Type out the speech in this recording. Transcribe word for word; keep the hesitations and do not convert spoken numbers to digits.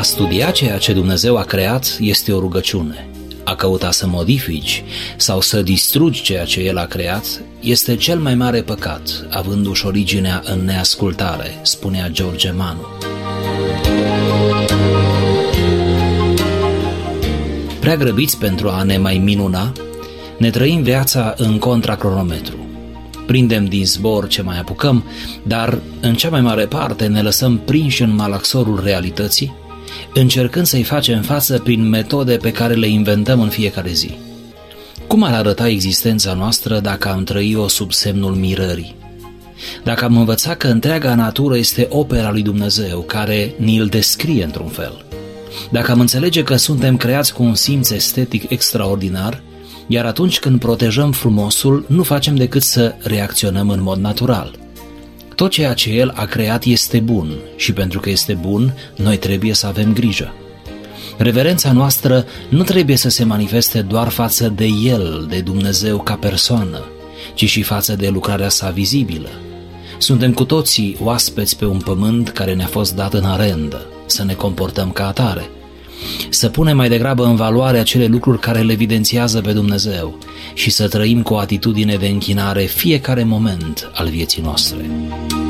A studia ceea ce Dumnezeu a creat este o rugăciune. A căuta să modifici sau să distrugi ceea ce El a creat este cel mai mare păcat, avându-și originea în neascultare, spunea George Manu. Prea grăbiți pentru a ne mai minuna, ne trăim viața în contracronometru. Prindem din zbor ce mai apucăm, dar în cea mai mare parte ne lăsăm prinși în malaxorul realității, încercând să-i facem față prin metode pe care le inventăm în fiecare zi. Cum ar arăta existența noastră dacă am trăi-o sub semnul mirării? Dacă am învățat că întreaga natură este opera lui Dumnezeu, care ni-l descrie într-un fel? Dacă am înțelege că suntem creați cu un simț estetic extraordinar, iar atunci când protejăm frumosul, nu facem decât să reacționăm în mod natural. Tot ceea ce El a creat este bun și pentru că este bun, noi trebuie să avem grijă. Reverența noastră nu trebuie să se manifeste doar față de El, de Dumnezeu ca persoană, ci și față de lucrarea sa vizibilă. Suntem cu toții oaspeți pe un pământ care ne-a fost dat în arendă, să ne comportăm ca atare, să punem mai degrabă în valoare acele lucruri care le evidențiază pe Dumnezeu și să trăim cu o atitudine de închinare fiecare moment al vieții noastre.